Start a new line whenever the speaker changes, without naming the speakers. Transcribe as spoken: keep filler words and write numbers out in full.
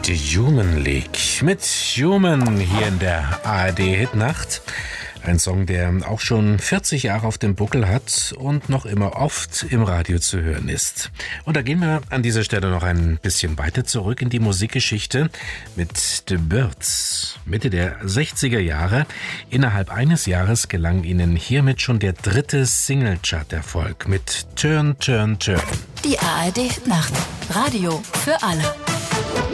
Die Human League mit Human hier in der A R D-Hitnacht. Ein Song, der auch schon vierzig Jahre auf dem Buckel hat und noch immer oft im Radio zu hören ist. Und da gehen wir an dieser Stelle noch ein bisschen weiter zurück in die Musikgeschichte mit The Byrds. Mitte der sechziger Jahre, innerhalb eines Jahres gelang ihnen hiermit schon der dritte Single-Chart-Erfolg mit Turn, Turn, Turn.
Die A R D-Hitnacht. Radio für alle.